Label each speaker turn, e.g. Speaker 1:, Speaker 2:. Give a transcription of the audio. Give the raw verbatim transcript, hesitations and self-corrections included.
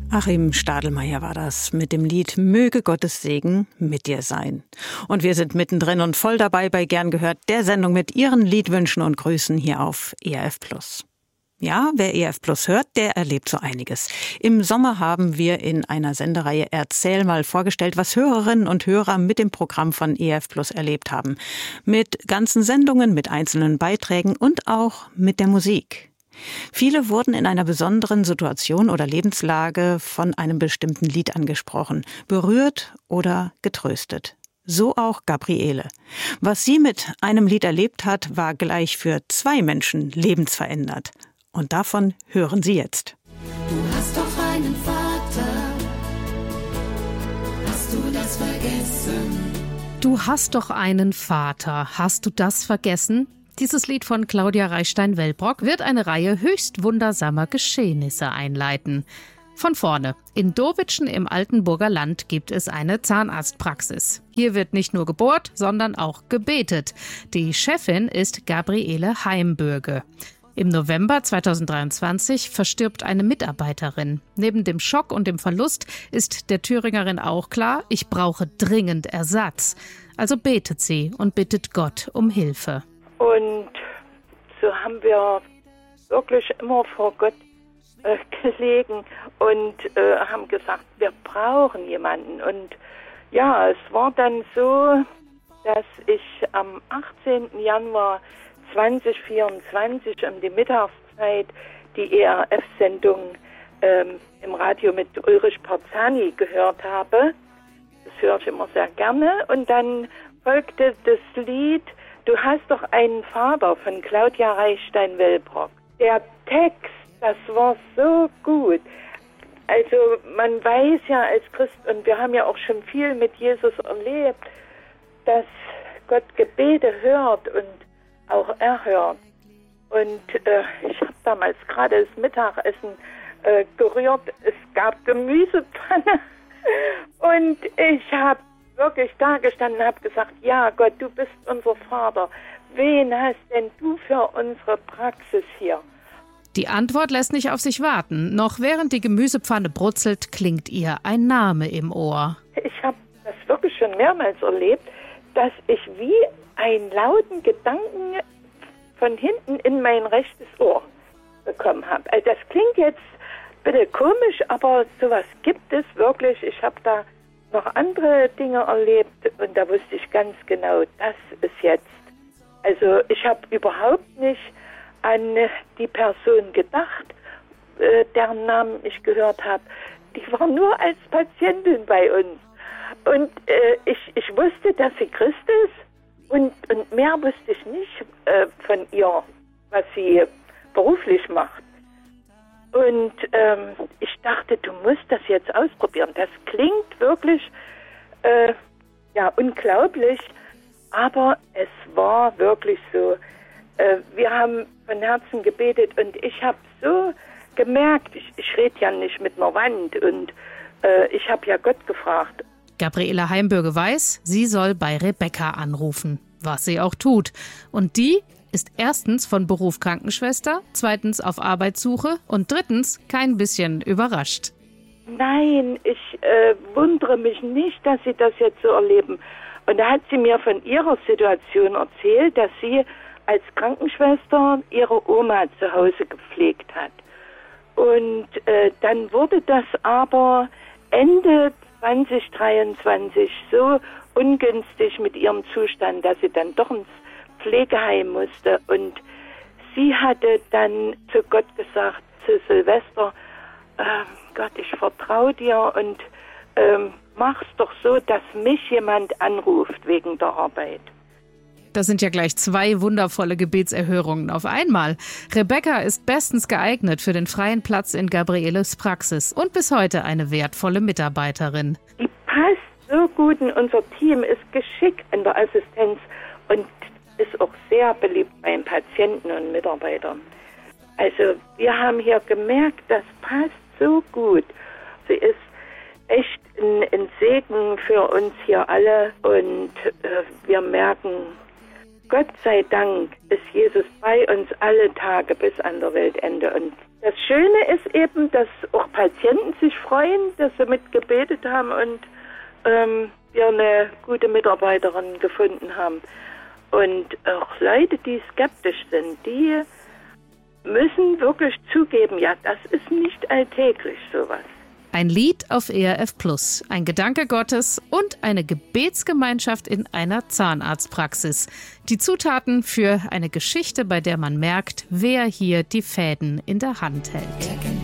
Speaker 1: Achim Stadelmeier war das mit dem Lied Möge Gottes Segen mit dir sein. Und wir sind mittendrin und voll dabei bei Gern gehört, der Sendung mit Ihren Liedwünschen und Grüßen hier auf E R F Plus. Ja, wer E R F Plus hört, der erlebt so einiges. Im Sommer haben wir in einer Sendereihe Erzähl mal vorgestellt, was Hörerinnen und Hörer mit dem Programm von E R F Plus erlebt haben. Mit ganzen Sendungen, mit einzelnen Beiträgen und auch mit der Musik. Viele wurden in einer besonderen Situation oder Lebenslage von einem bestimmten Lied angesprochen, berührt oder getröstet. So auch Gabriele. Was sie mit einem Lied erlebt hat, war gleich für zwei Menschen lebensverändert. Und davon hören Sie jetzt.
Speaker 2: Du hast doch einen Vater. Hast du das vergessen?
Speaker 3: Du hast doch einen Vater. Hast du das vergessen? Dieses Lied von Claudia Reichstein-Wellbrock wird eine Reihe höchst wundersamer Geschehnisse einleiten. Von vorne. In Dowitschen im Altenburger Land gibt es eine Zahnarztpraxis. Hier wird nicht nur gebohrt, sondern auch gebetet. Die Chefin ist Gabriele Heimbürge. Im November zweitausenddreiundzwanzig verstirbt eine Mitarbeiterin. Neben dem Schock und dem Verlust ist der Thüringerin auch klar, ich brauche dringend Ersatz. Also betet sie und bittet Gott um Hilfe.
Speaker 4: Und so haben wir wirklich immer vor Gott äh, gelegen und äh, haben gesagt, wir brauchen jemanden. Und ja, es war dann so, dass ich am achtzehnten Januar zweitausendvierundzwanzig um die Mittagszeit die E R F-Sendung ähm, im Radio mit Ulrich Parzani gehört habe. Das höre ich immer sehr gerne. Und dann folgte das Lied Du hast doch einen Vater von Claudia Reichstein-Wellbrock. Der Text, das war so gut. Also man weiß ja als Christ, und wir haben ja auch schon viel mit Jesus erlebt, dass Gott Gebete hört und auch erhört. Und äh, ich habe damals gerade das Mittagessen äh, gerührt. Es gab Gemüsepfanne und ich habe wirklich da gestanden und habe gesagt, ja Gott, du bist unser Vater. Wen hast denn du für unsere Praxis hier?
Speaker 3: Die Antwort lässt nicht auf sich warten. Noch während die Gemüsepfanne brutzelt, klingt ihr ein Name im Ohr.
Speaker 4: Ich habe das wirklich schon mehrmals erlebt, dass ich wie einen lauten Gedanken von hinten in mein rechtes Ohr bekommen habe. Also das klingt jetzt bitte komisch, aber sowas gibt es wirklich. Ich habe da noch andere Dinge erlebt und da wusste ich ganz genau, das ist jetzt. Also ich habe überhaupt nicht an die Person gedacht, äh, deren Namen ich gehört habe. Die war nur als Patientin bei uns. Und äh, ich, ich wusste, dass sie Christ ist und, und mehr wusste ich nicht äh, von ihr, was sie beruflich macht. Und ähm, ich dachte, du musst das jetzt ausprobieren. Das klingt wirklich äh, ja unglaublich, aber es war wirklich so. Äh, wir haben von Herzen gebetet und ich habe so gemerkt, ich, ich rede ja nicht mit einer Wand und äh, ich habe ja Gott gefragt.
Speaker 3: Gabriele Heimbürge weiß, sie soll bei Rebecca anrufen, was sie auch tut. Und die ist erstens von Beruf Krankenschwester, zweitens auf Arbeitssuche und drittens kein bisschen überrascht.
Speaker 4: Nein, ich äh, wundere mich nicht, dass Sie das jetzt so erleben. Und da hat sie mir von ihrer Situation erzählt, dass sie als Krankenschwester ihre Oma zu Hause gepflegt hat. Und äh, dann wurde das aber Ende zweitausenddreiundzwanzig so ungünstig mit ihrem Zustand, dass sie dann doch ins Pflegeheim musste und sie hatte dann zu Gott gesagt, zu Silvester, äh, Gott, ich vertraue dir und ähm, mach's doch so, dass mich jemand anruft wegen der Arbeit.
Speaker 3: Das sind ja gleich zwei wundervolle Gebetserhörungen auf einmal. Rebecca ist bestens geeignet für den freien Platz in Gabrieles Praxis und bis heute eine wertvolle Mitarbeiterin.
Speaker 4: Die passt so gut in unser Team, ist geschickt in der Assistenz und ist auch sehr beliebt bei den Patienten und Mitarbeitern. Also wir haben hier gemerkt, das passt so gut. Sie ist echt ein, ein Segen für uns hier alle und äh, wir merken, Gott sei Dank ist Jesus bei uns alle Tage bis an der Weltende und das Schöne ist eben, dass auch Patienten sich freuen, dass sie mitgebetet haben und ähm, wir eine gute Mitarbeiterin gefunden haben. Und auch Leute, die skeptisch sind, die müssen wirklich zugeben, ja, das ist nicht alltäglich sowas.
Speaker 3: Ein Lied auf E R F Plus, ein Gedanke Gottes und eine Gebetsgemeinschaft in einer Zahnarztpraxis. Die Zutaten für eine Geschichte, bei der man merkt, wer hier die Fäden in der Hand hält.